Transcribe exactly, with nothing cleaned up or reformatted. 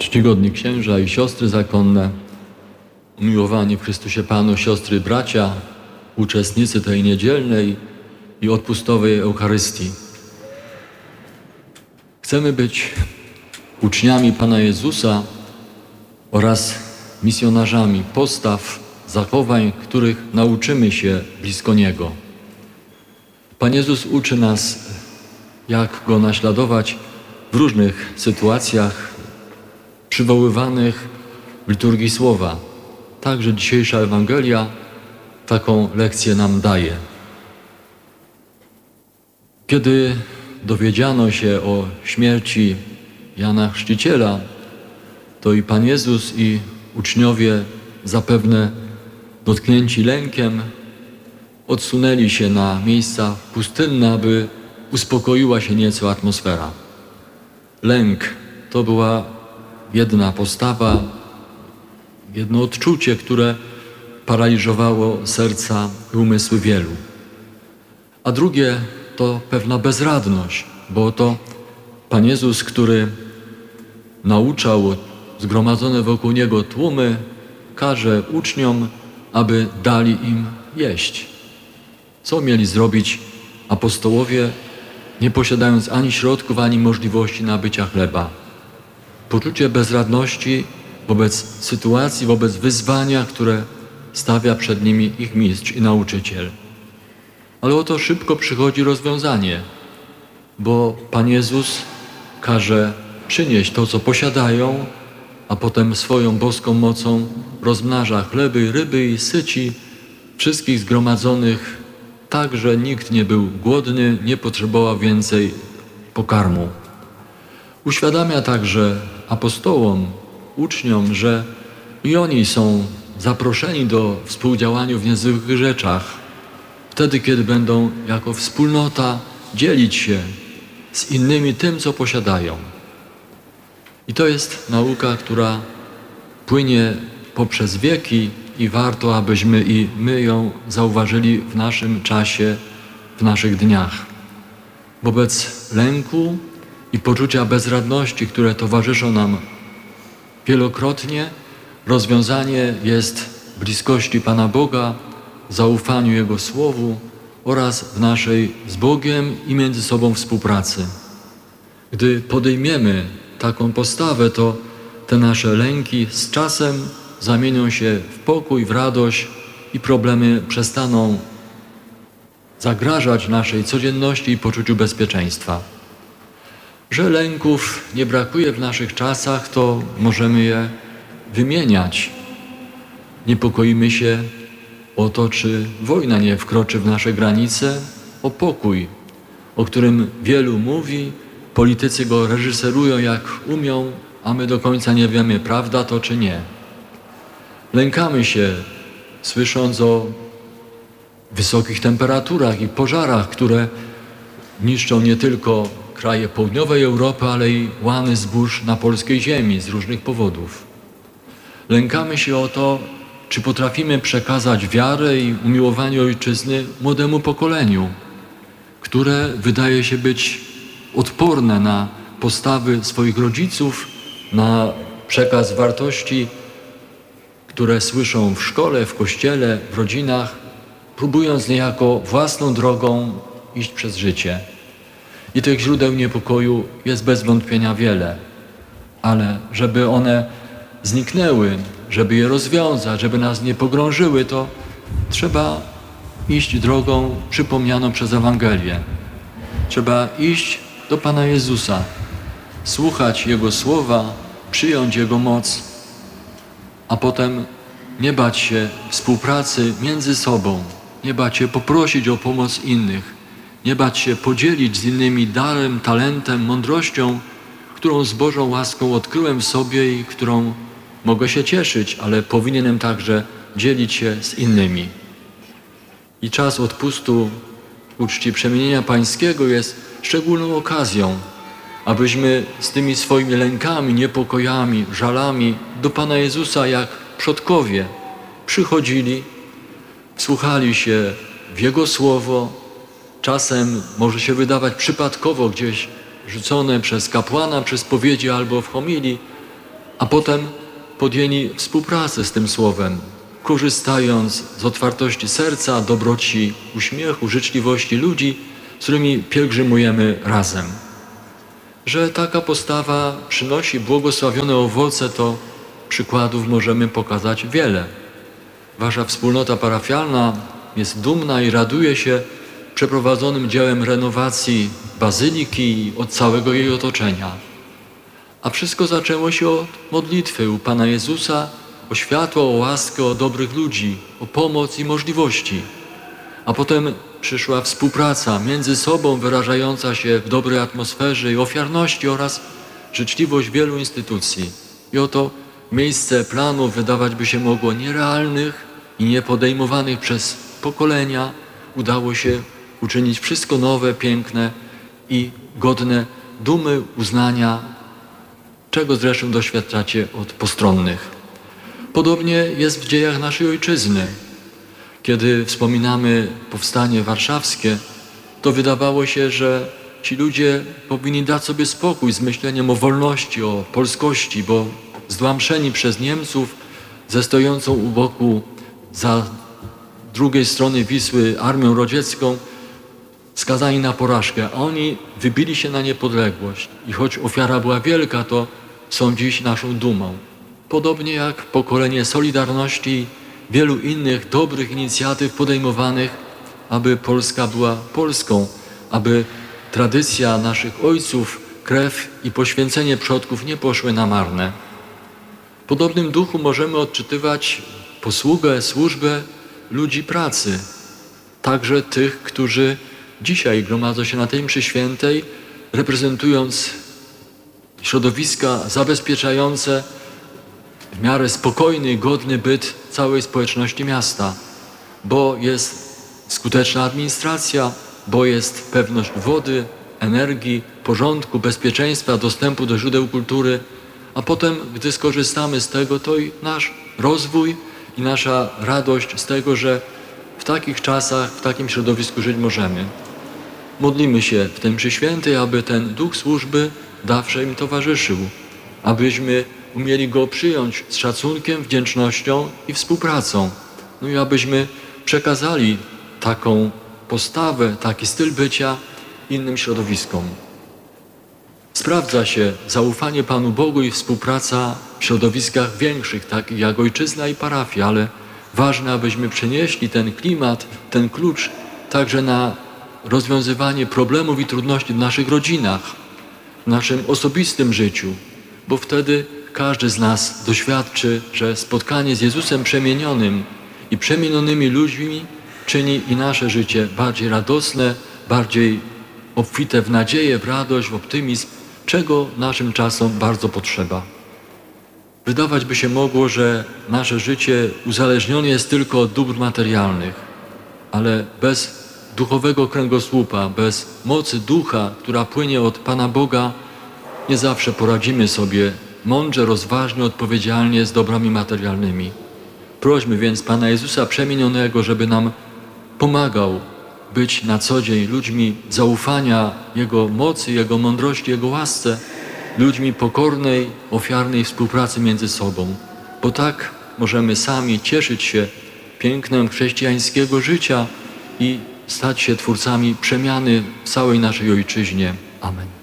Czcigodni księża i siostry zakonne, umiłowani w Chrystusie Panu siostry i bracia, uczestnicy tej niedzielnej i odpustowej Eucharystii. Chcemy być uczniami Pana Jezusa oraz misjonarzami postaw, zachowań, których nauczymy się blisko Niego. Pan Jezus uczy nas, jak Go naśladować w różnych sytuacjach przywoływanych w liturgii Słowa. Także dzisiejsza Ewangelia taką lekcję nam daje. Kiedy dowiedziano się o śmierci Jana Chrzciciela, to i Pan Jezus, i uczniowie, zapewne dotknięci lękiem, odsunęli się na miejsca pustynne, aby uspokoiła się nieco atmosfera. Lęk to była jedna postawa, jedno odczucie, które paraliżowało serca i umysły wielu. A drugie to pewna bezradność, bo to Pan Jezus, który nauczał zgromadzone wokół Niego tłumy, każe uczniom, aby dali im jeść. Co mieli zrobić apostołowie, nie posiadając ani środków, ani możliwości nabycia chleba? Poczucie bezradności wobec sytuacji, wobec wyzwania, które stawia przed nimi ich mistrz i nauczyciel. Ale oto szybko przychodzi rozwiązanie, bo Pan Jezus każe przynieść to, co posiadają, a potem swoją boską mocą rozmnaża chleby i ryby i syci wszystkich zgromadzonych, tak że nikt nie był głodny, nie potrzebował więcej pokarmu. Uświadamia także apostołom, uczniom, że i oni są zaproszeni do współdziałania w niezwykłych rzeczach, wtedy, kiedy będą jako wspólnota dzielić się z innymi tym, co posiadają. I to jest nauka, która płynie poprzez wieki i warto, abyśmy i my ją zauważyli w naszym czasie, w naszych dniach. Wobec lęku i poczucia bezradności, które towarzyszą nam wielokrotnie, rozwiązanie jest w bliskości Pana Boga, w zaufaniu Jego Słowu oraz w naszej z Bogiem i między sobą współpracy. Gdy podejmiemy taką postawę, to te nasze lęki z czasem zamienią się w pokój, w radość i problemy przestaną zagrażać naszej codzienności i poczuciu bezpieczeństwa. Że lęków nie brakuje w naszych czasach, to możemy je wymieniać. Niepokoimy się o to, czy wojna nie wkroczy w nasze granice, o pokój, o którym wielu mówi, politycy go reżyserują jak umią, a my do końca nie wiemy, prawda to czy nie. Lękamy się, słysząc o wysokich temperaturach i pożarach, które niszczą nie tylko kraje południowej Europy, ale i łany zbóż na polskiej ziemi z różnych powodów. Lękamy się o to, czy potrafimy przekazać wiarę i umiłowanie ojczyzny młodemu pokoleniu, które wydaje się być odporne na postawy swoich rodziców, na przekaz wartości, które słyszą w szkole, w kościele, w rodzinach, próbując niejako własną drogą iść przez życie. I tych źródeł niepokoju jest bez wątpienia wiele, ale żeby one zniknęły, żeby je rozwiązać, żeby nas nie pogrążyły, to trzeba iść drogą przypomnianą przez Ewangelię. Trzeba iść do Pana Jezusa, słuchać Jego słowa, przyjąć Jego moc, a potem nie bać się współpracy między sobą, nie bać się poprosić o pomoc innych, nie bać się podzielić z innymi darem, talentem, mądrością, którą z Bożą łaską odkryłem w sobie i którą mogę się cieszyć, ale powinienem także dzielić się z innymi. I czas odpustu uczci przemienienia pańskiego jest szczególną okazją, abyśmy z tymi swoimi lękami, niepokojami, żalami do Pana Jezusa jak przodkowie przychodzili, wsłuchali się w Jego słowo, czasem może się wydawać przypadkowo gdzieś rzucone przez kapłana, przez spowiedzi albo w homilii, a potem podjęli współpracę z tym słowem, korzystając z otwartości serca, dobroci, uśmiechu, życzliwości ludzi, z którymi pielgrzymujemy razem. Że taka postawa przynosi błogosławione owoce, to przykładów możemy pokazać wiele. Wasza wspólnota parafialna jest dumna i raduje się przeprowadzonym dziełem renowacji bazyliki i od całego jej otoczenia. A wszystko zaczęło się od modlitwy u Pana Jezusa o światło, o łaskę, o dobrych ludzi, o pomoc i możliwości. A potem przyszła współpraca między sobą, wyrażająca się w dobrej atmosferze i ofiarności oraz życzliwość wielu instytucji. I oto miejsce planów wydawać by się mogło nierealnych i niepodejmowanych przez pokolenia udało się uczynić wszystko nowe, piękne i godne dumy, uznania, czego zresztą doświadczacie od postronnych. Podobnie jest w dziejach naszej ojczyzny. Kiedy wspominamy powstanie warszawskie, to wydawało się, że ci ludzie powinni dać sobie spokój z myśleniem o wolności, o polskości, bo zdłamszeni przez Niemców ze stojącą u boku za drugiej strony Wisły armią radziecką skazani na porażkę, a oni wybili się na niepodległość i choć ofiara była wielka, to są dziś naszą dumą. Podobnie jak pokolenie Solidarności i wielu innych dobrych inicjatyw podejmowanych, aby Polska była Polską, aby tradycja naszych ojców, krew i poświęcenie przodków nie poszły na marne. W podobnym duchu możemy odczytywać posługę, służbę ludzi pracy, także tych, którzy dzisiaj gromadzą się na tej mszy świętej, reprezentując środowiska zabezpieczające w miarę spokojny i godny byt całej społeczności miasta, bo jest skuteczna administracja, bo jest pewność wody, energii, porządku, bezpieczeństwa, dostępu do źródeł kultury, a potem, gdy skorzystamy z tego, to i nasz rozwój i nasza radość z tego, że w takich czasach, w takim środowisku żyć możemy. Modlimy się w tej mszy świętej, aby ten duch służby zawsze im towarzyszył, abyśmy umieli go przyjąć z szacunkiem, wdzięcznością i współpracą. No i abyśmy przekazali taką postawę, taki styl bycia innym środowiskom. Sprawdza się zaufanie Panu Bogu i współpraca w środowiskach większych, takich jak ojczyzna i parafia, ale ważne, abyśmy przenieśli ten klimat, ten klucz także na rozwiązywanie problemów i trudności w naszych rodzinach, w naszym osobistym życiu, bo wtedy każdy z nas doświadczy, że spotkanie z Jezusem przemienionym i przemienionymi ludźmi czyni i nasze życie bardziej radosne, bardziej obfite w nadzieję, w radość, w optymizm, czego naszym czasom bardzo potrzeba. Wydawać by się mogło, że nasze życie uzależnione jest tylko od dóbr materialnych, ale bez duchowego kręgosłupa, bez mocy ducha, która płynie od Pana Boga, nie zawsze poradzimy sobie mądrze, rozważnie, odpowiedzialnie z dobrami materialnymi. Prośmy więc Pana Jezusa przemienionego, żeby nam pomagał być na co dzień ludźmi zaufania Jego mocy, Jego mądrości, Jego łasce, ludźmi pokornej, ofiarnej współpracy między sobą, bo tak możemy sami cieszyć się pięknem chrześcijańskiego życia i stać się twórcami przemiany w całej naszej ojczyźnie. Amen.